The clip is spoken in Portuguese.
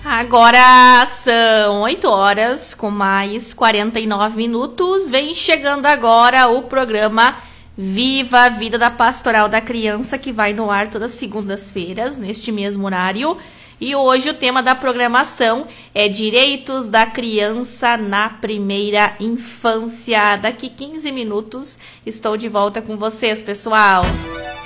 Agora são 8 horas com mais 49 minutos. Vem chegando agora o programa Viva a Vida da Pastoral da Criança, que vai no ar todas as segundas-feiras, neste mesmo horário. E hoje o tema da programação é Direitos da Criança na Primeira Infância. Daqui 15 minutos estou de volta com vocês, pessoal.